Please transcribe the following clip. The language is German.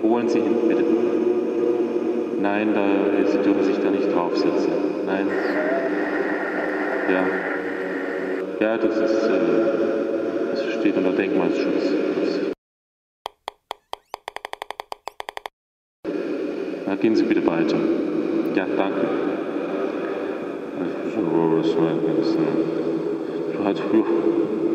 Holen Sie hin, bitte. Nein, Sie dürfen sich da nicht draufsetzen. Nein. Ja. Ja, das steht unter Denkmalschutz. Na, gehen Sie bitte weiter. Ja, danke. Ich muss aber was sagen.